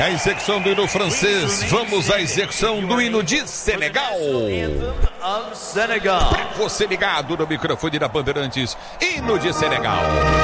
a execução do hino francês. Vamos à execução do hino de Senegal. Você ligado no microfone da Bandeirantes, hino de Senegal.